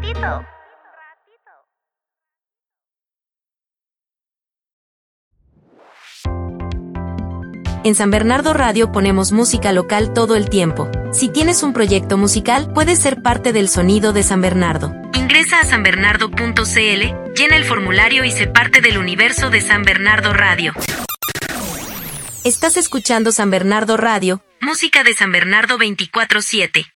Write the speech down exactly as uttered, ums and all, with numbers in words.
ratito. En San Bernardo Radio ponemos música local todo el tiempo. Si tienes un proyecto musical, puedes ser parte del sonido de San Bernardo. Ingresa a san bernardo punto c l, llena el formulario y sé parte del universo de San Bernardo Radio. Estás escuchando San Bernardo Radio, música de San Bernardo veinticuatro siete.